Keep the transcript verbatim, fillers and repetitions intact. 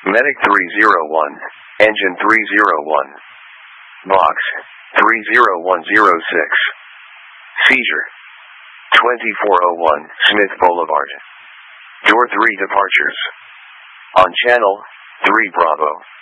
Medic three zero one, Engine three zero one. Box, three zero one zero six. Seizure, twenty-four oh one, Smith Boulevard. Door three departures. On Channel three Bravo.